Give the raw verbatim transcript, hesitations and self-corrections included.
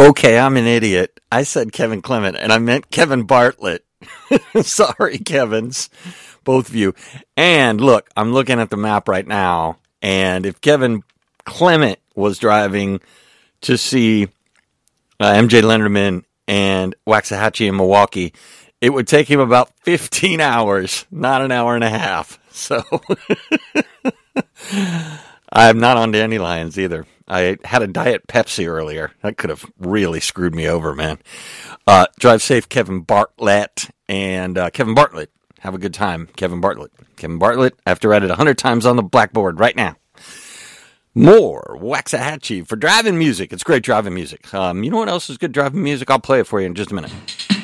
Okay, I'm an idiot. I said Kevin Clement, and I meant Kevin Bartlett. Sorry, Kevins, both of you. And look, I'm looking at the map right now, and if Kevin Clement was driving to see uh, M J Lenderman and Waxahachie in Milwaukee, it would take him about fifteen hours, not an hour and a half. So I'm not on dandelions either. I had a Diet Pepsi earlier. That could have really screwed me over, man. Uh, drive safe, Kevin Bartlett. And uh, Kevin Bartlett, have a good time, Kevin Bartlett. Kevin Bartlett, I have to write it one hundred times on the blackboard right now. More Waxahachie for driving music. It's great driving music. Um, you know what else is good driving music? I'll play it for you in just a minute.